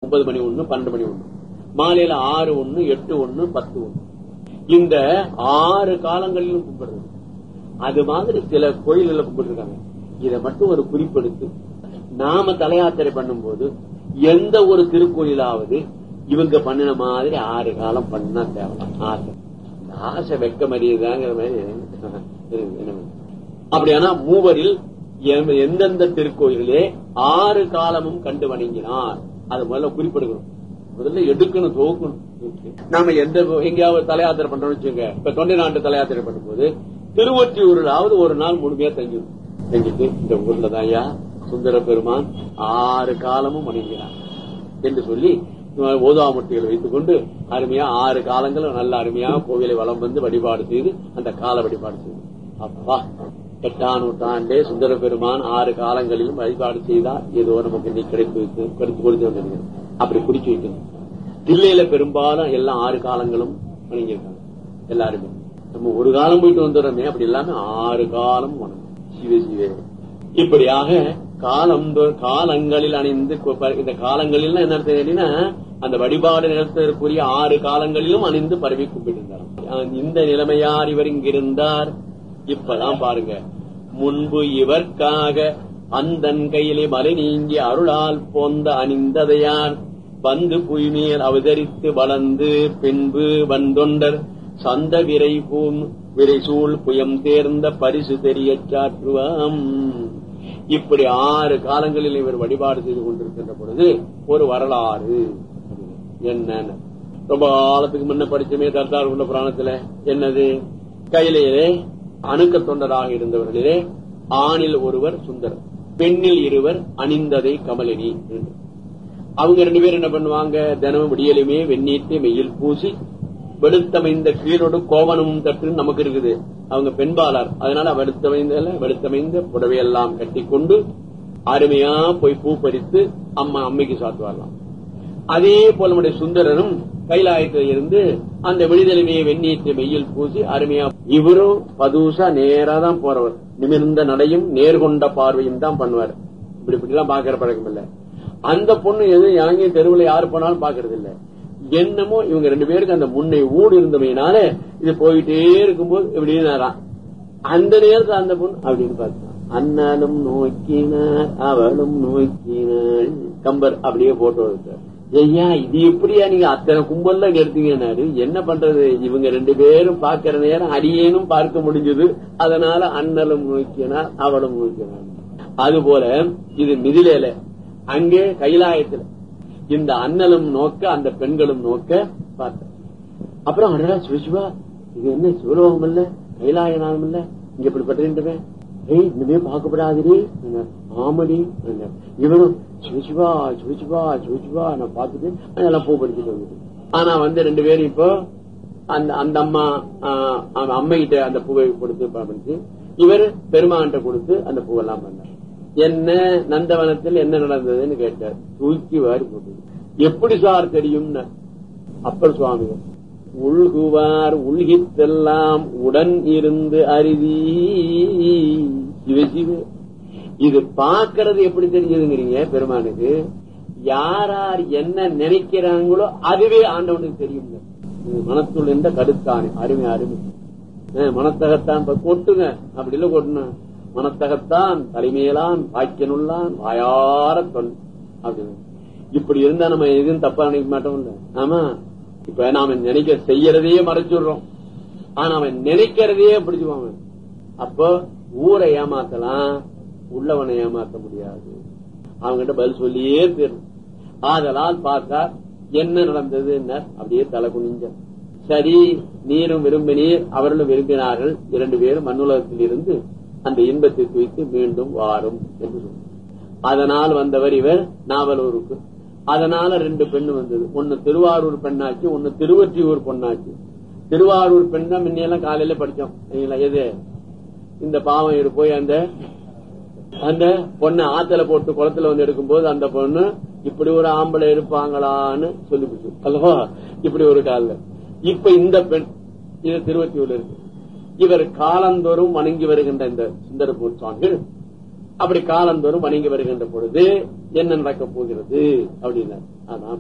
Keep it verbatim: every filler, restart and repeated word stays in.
ஒன்பது மணி ஒண்ணு, பன்னெண்டு மணி ஒண்ணு, மாலையில ஆறு ஒண்ணு, எட்டு ஒண்ணு, பத்து ஒண்ணு, இந்த ஆறு காலங்களிலும் கும்பிடுறது. அது மாதிரி சில கோயில்கள் கும்பிட்டுருக்காங்க. இதை மட்டும் ஒரு குறிப்பெடுத்து நாம தலையாத்திரை பண்ணும் போது எந்த ஒரு திருக்கோயிலாவது இவங்க பண்ணின மாதிரி ஆறு காலம் பண்ணா தேவலாம். ஆசை ஆசை வெக்க மறியதாங்கிற மாதிரி. அப்படியானா மூவரில் எந்தெந்த திருக்கோயிலே ஆறு காலமும் கண்டு வணங்கினார் அது முதல்ல குறிப்பிடுகிறோம். முதல்ல எடுக்கணும், துவக்கணும். நாம எந்த எங்கேயாவது தலையாத்திரை பண்றோம்னு வச்சுங்க. இப்ப தொண்டை நாட்டு தலையாத்திரை பண்ணும்போது திருவொற்றியூரிலாவது ஒரு நாள் முழுமையா தங்கிடும். தங்கிட்டு இந்த ஊர்ல தாயா சுந்தர பெருமான் ஆறு காலமும் வணங்கினார் என்று சொல்லி ஓதாமுட்டிகளை வைத்துக் கொண்டு அருமையா ஆறு காலங்களும் நல்ல அருமையா கோவிலை வலம் வந்து வழிபாடு செய்து அந்த கால வழிபாடு செய்து அப்பா எட்டாம் நூற்றாண்டே சுந்தர பெருமான் ஆறு காலங்களிலும் வழிபாடு செய்தார். ஏதோ நமக்கு இன்னைக்கு கிடைத்து கருத்து கொடுத்து வந்திருக்கிறது. அப்படி குறிச்சு வைக்கணும். தில்லையில பெரும்பாலும் எல்லாம் ஆறு காலங்களும் வணங்கியிருக்காங்க எல்லாருமே. நம்ம ஒரு காலம் போயிட்டு வந்துடுறோமே, அப்படி இல்லாம ஆறு காலம் வணங்கும். சிவ சிவே இப்படியாக காலம் காலங்களில் அணிந்து இந்த காலங்களில் என்ன தெரியுன்னா அந்த வழிபாடு நிலத்திற்குரிய ஆறு காலங்களிலும் அணிந்து பரவி கும்பிட்டிருந்தார். இந்த நிலைமையார் இவர் இங்கிருந்தார். இப்பதான் பாருங்க, முன்பு இவர்க்காக அந்தன் கையிலே மலை நீங்கி அருளால் போந்த அணிந்ததையார் வந்து புய்மேல் அவதரித்து வளர்ந்து பின்பு வந்தொண்டர் சந்த விரை பூம் விரைசூழ் புயம் தேர்ந்த பரிசு தெரிய சாற்றுவாம். இப்படி ஆறு காலங்களில் இவர் வழிபாடு செய்து கொண்டிருக்கின்ற பொழுது ஒரு வரலாறு என்ன, ரொம்ப காலத்துக்கு முன்ன படிச்சமே தர்த்தார் உள்ள புராணத்துல என்னது, கையிலே அணுக்க தொண்டராக இருந்தவர்களிலே ஆணில் ஒருவர் சுந்தரர், பெண்ணில் இருவர் அணிந்ததை கமலினி. அவங்க ரெண்டு பேரும் என்ன பண்ணுவாங்க, தினமும் விடியலுமே வெந்நீட்டு மெயில் பூசி வெளுத்தமைந்த கீழோடு கோவனமும் தட்டு நமக்கு இருக்குது. அவங்க பெண்பாளர், அதனால வெளுத்தமைந்த வெளுத்தமைந்த புடவையெல்லாம் கட்டி கொண்டு அருமையா போய் பூ பறித்து அம்மா அம்மைக்கு சாத்துவாரலாம். அதே போல நம்முடைய சுந்தரனும் கைலாயத்தில் இருந்து அந்த விடுதலைமையை வெந்நீட்டு மெய்யில் பூசி அருமையா, இவரும் பதுசா நேராதான் போறவர், நிமிர்ந்த நடையும் நேர்கொண்ட பார்வையும் தான் பண்ணுவார். இப்படி இப்படி எல்லாம் பாக்குற பழக்கம் இல்ல. அந்த பொண்ணு எதுவும் யாங்க தெருவில் யாரு போனாலும் பாக்குறது இல்ல. என்னமோ இவங்க ரெண்டு பேருக்கு அந்த முன்னை ஊடு இருந்தமையினால இது போயிட்டே இருக்கும்போது இப்படி நேரம் அந்த நேரத்தில் அந்த பொண்ணு அப்படின்னு பார்த்தா அண்ணாலும் நோக்கினார் அவளும் நோக்கினாள். கம்பர் அப்படியே போட்டோ எடுத்தார். ஐயா இது எப்படியா நீங்க அத்தனை கும்பல்ல எடுத்தீங்கன்னாரு, என்ன பண்றது, இவங்க ரெண்டு பேரும் பாக்குற நேரம் அடியேனும் பார்க்க முடிஞ்சது, அதனால அண்ணலும் நோக்கினார் அவளும் நோக்கினார். அது போல இது மிதிலேல, அங்கே கைலாயத்துல இந்த அண்ணலும் நோக்க அந்த பெண்களும் நோக்க பார்த்த. அப்புறம் அடடா சிவசிவா, இது என்ன சிவலோகம் இல்ல கைலாயநாதம் இல்ல, இங்க இப்படி பட்டுகின்றவன், ஏய் இனிமே பார்க்கப்படாதே. ஆமடி இவனும் சிவசிவா சிவசிவா சிவசிவா நான் பார்த்துட்டு அதெல்லாம் பூ பறிச்சுட்டு வந்துட்டு. ஆனா வந்து ரெண்டு பேரும் இப்போ அந்த அந்த அம்மா அம்மைகிட்ட அந்த பூவை கொடுத்து பண்ணிச்சு, இவர் பெருமான்கிட்ட கொடுத்து அந்த பூவெல்லாம் பண்ணார். என்ன நந்தவனத்தில் என்ன நடந்ததுன்னு கேட்டார். தூக்கி வாரி போட்டு, எப்படி சார் தெரியும் அப்பர் சுவாமிகள், உள்குவார் உள்கித்தெல்லாம் உடன் இருந்து அருதி. சிவசிவ இது பாக்கிறது எப்படி தெரிஞ்சதுங்கிறீங்க பெருமானுக்கு, யார் யார் என்ன நினைக்கிறாங்களோ அதுவே ஆண்டவனுக்கு தெரியும். மனத்துள் என்ற கடுத்தானே அருமை அருமை. மனத்தகத்தான் கொட்டுங்க, அப்படி இல்ல கொட்டணும். மனத்தகத்தான் தலைமையிலான் வாக்கியனுள்ளான் வாயார தொன் அப்படின்னு. இப்படி இருந்தா நம்ம எதுவும் தப்பா நினைக்க மாட்டோம். ஆமா, இப்ப நாம நினைக்க செய்யறதையே மறைச்சுடுறோம், ஆனா அவன் நினைக்கிறதையே பிடிச்சுவாங்க. அப்போ ஊரை ஏமாத்தலாம், உள்ளவனை ஏமாத்த முடியாது. அவங்கிட்ட பதில் சொல்லியே தீரும். ஆதலால் பார்த்தா என்ன நடந்தது, அப்படியே தலை குனிஞ்ச. சரி, நீரும் விரும்பினீர் அவர்களும் விரும்பினார்கள். இரண்டு பேரும் மண்ணுலகத்தில் இருந்து அந்த இன்பத்தை துய்த்து மீண்டும் வாரும் என்று சொன்னார். அதனால் வந்தவர் இவர் நாவலூருக்கு. அதனால ரெண்டு பெண்ணு வந்தது, ஒன்னு திருவாரூர் பெண்ணாச்சு, ஒன்னு திருவொற்றியூர் பொண்ணாச்சு. திருவாரூர் பெண் தான் முன்னையெல்லாம் காலையில படிச்சோம். எது இந்த பாவம் போய் அந்த அந்த பொண்ணை ஆத்தல போட்டு குளத்துல வந்து எடுக்கும் போது அந்த பொண்ணு இப்படி ஒரு ஆம்பளை இருப்பாங்களான்னு சொல்லிவிட்டு அல்லவா, இப்படி ஒரு கால. இப்ப இந்த பெண் இது திருவொற்றியூர்ல இருக்கு. இவர் காலந்தோறும் வணங்கி வருகின்ற இந்த சுந்தரபூர் சுவாமிகள் அப்படி காலந்தோறும் வணங்கி வருகின்ற பொழுது என்ன நடக்க போகிறது அப்படின்னா, அதான்